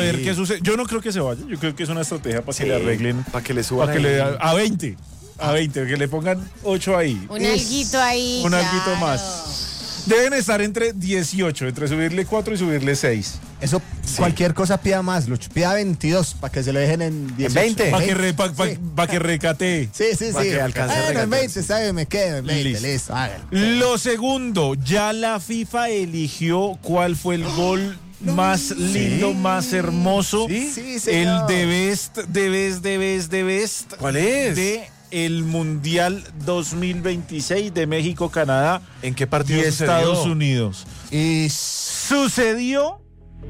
ver qué sucede. Yo no creo que se vaya. Yo creo que es una estrategia para que le arreglen. Para que le suban Para que le a 20. A 20, que le pongan 8 ahí. Un alguito ahí. Un claro. alguito más. Deben estar entre 18, entre subirle 4 y subirle 6. Eso, cualquier cosa pida más, Lucho. Pida 22 para que se lo dejen en 18. 20. Para que recatee. Sí. Para que alcance a En regatear. 20, ¿sabe? Me quedo en 20, listo. Hágalo. Lo segundo, ya la FIFA eligió cuál fue el gol más lindo, más hermoso. Sí, el señor. de best. ¿Cuál es? De el Mundial 2026 de México, Canadá ¿En qué y partido Estados sucedió? Unidos. Y Sucedió.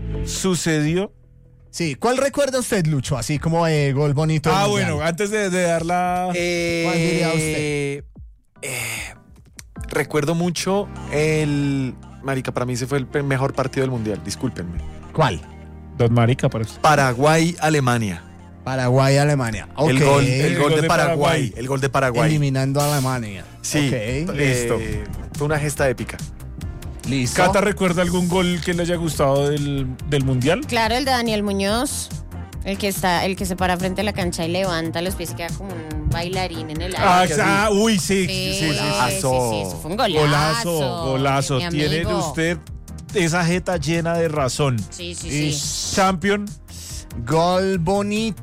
sí, ¿cuál recuerda usted, Lucho? Así como gol bonito. del Mundial. Bueno, antes de dar la... ¿Cuál diría usted? Recuerdo mucho el... Marica, para mí ese fue el mejor partido del Mundial, discúlpenme. ¿Cuál? Don Marica, parece. Paraguay-Alemania. Paraguay-Alemania. Ok. El gol de de Paraguay. Paraguay. El gol de Paraguay. Eliminando a Alemania. Sí, Ok. listo. Fue una gesta épica. Listo. Cata, ¿recuerda algún gol que le haya gustado del Mundial? Claro, el de Daniel Muñoz. El que se para frente a la cancha y levanta los pies y queda como un bailarín en el aire. Uy, sí. Sí, Golazo. eso fue un golazo. Golazo. mi Tiene amigo. usted esa jeta llena de razón. Sí. Champion. Gol bonito.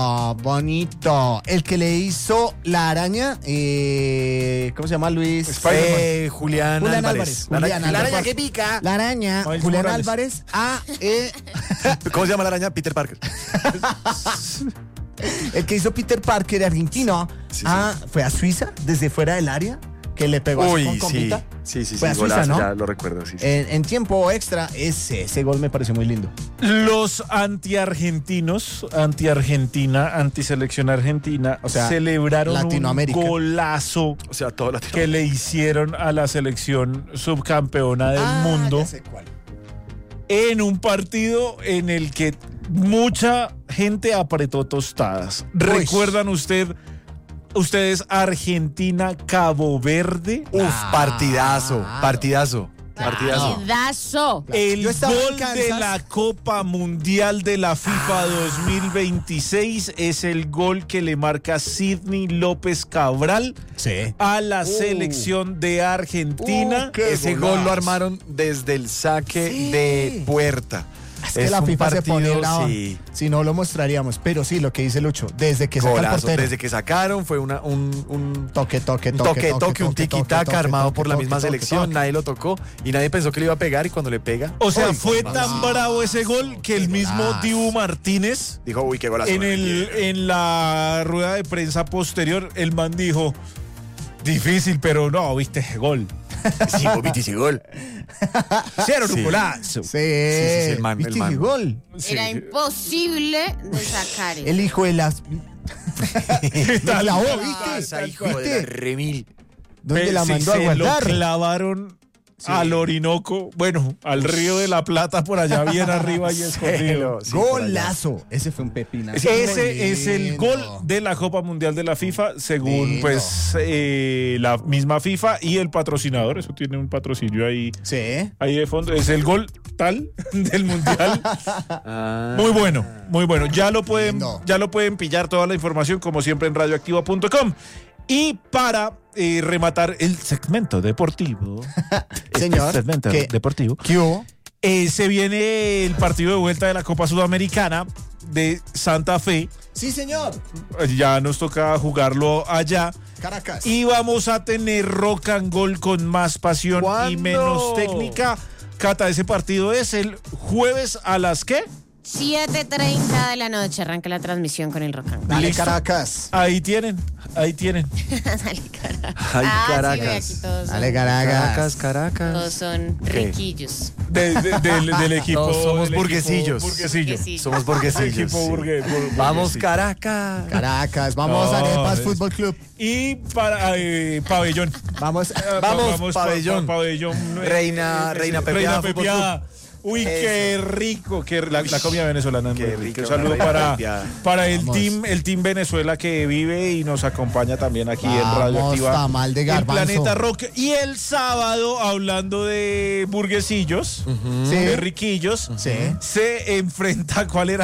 El que le hizo la araña, ¿cómo se llama, Luis? Spider-Man. Julián Álvarez. Julián La Álvarez. araña que pica. La araña, Miles Julián Morales. Álvarez, ¿Cómo se llama la araña? Peter Parker. el que hizo Peter Parker, argentino, Sí. fue a Suiza, desde fuera del área, que le pegó así con Uy, sí. compita. Sí, Fue a Suiza, golazo, ¿no? ya lo recuerdo, sí. En tiempo extra, ese gol me pareció muy lindo. Los anti-argentinos, anti-Argentina, anti-selección argentina, O sea, celebraron Latinoamérica. un golazo O sea, todo lo que le hicieron a la selección subcampeona del mundo Ya sé cuál. en un partido en el que mucha gente apretó tostadas. ¿Recuerdan ustedes Argentina-Cabo Verde? partidazo. Partidazo. El Yo estaba en gol de Kansas. la Copa Mundial de la FIFA 2026 es el gol que le marca Sidney López Cabral Sí. a la selección de Argentina. qué Ese golazo. gol lo armaron desde el saque Sí. de puerta. Es que la un FIFA se pone partido, brava. sí. Si no lo mostraríamos, pero sí, lo que dice Lucho, desde que saca el Golazo. portero. Desde que sacaron fue un Toque, un tiki-taka armado por la misma selección. toque. Nadie lo tocó y nadie pensó que le iba a pegar y cuando le pega, O sea, ¡uy! fue tan bravo ese gol que el mismo golazo. Dibu Martínez Dijo, uy, qué golazo. en la rueda de prensa posterior, el man dijo, difícil, pero no, viste ese gol. Sí, viste ese gol. Hicieron Sí. un golazo. Sí, el man, ¿viste el man. ese gol? Era imposible de sacar eso. El hijo de las... La clavó, Pasa, ¿viste? hijo de la remil. ¿Dónde la Sí, mandó a se guardar? lo clavaron al Orinoco, bueno, al Río de la Plata, por allá bien arriba y escondido. Sí, por allá. Golazo. Ese fue un pepina. Ese es el gol de la Copa Mundial de la FIFA, según Lindo. pues la misma FIFA y el patrocinador. Eso tiene un patrocinio ahí Sí. de fondo. Es el gol tal del Mundial. Ah. Muy bueno, muy bueno. Ya lo pueden Lindo. pillar toda la información como siempre en radioactiva.com. Y para rematar el segmento deportivo, Señor, segmento ¿qué? deportivo, ¿Qué hubo? se viene el partido de vuelta de la Copa Sudamericana de Santa Fe. Sí, señor. Ya nos toca jugarlo allá. Caracas. Y vamos a tener rock and roll con más pasión y ¿Cuándo? menos técnica. Cata, ese partido es el jueves a las ¿qué? 7:30 de la noche arranca la transmisión con el Rock and Roll. Dale, ¿Listo? Caracas. Ahí tienen. Dale, Caracas. Ay, Sí, Caracas. ve, aquí todos Dale, son, Caracas. Caracas. todos son ¿Qué? riquillos. Del equipo. Todos somos del equipo burguesillos. burguesillo. Sí. Somos El burguesillos. equipo sí. burguesillo. Vamos, Caracas. Caracas. Vamos No, a Arepas es- Fútbol Club. Y para Pabellón. Vamos. Vamos, Pabellón. Pabellón. Reina Pepeada, Fútbol Pepeada. Uy, qué rico, la comida venezolana. es Qué muy rica. rica, Un saludo una reina para pepeada. el team Venezuela que vive y nos acompaña también aquí en Vamos, Radioactiva. tamal de El garbanzo. Planeta Rock. Y el sábado, hablando de burguesillos, Sí. de riquillos, Sí. se enfrenta, ¿cuál era?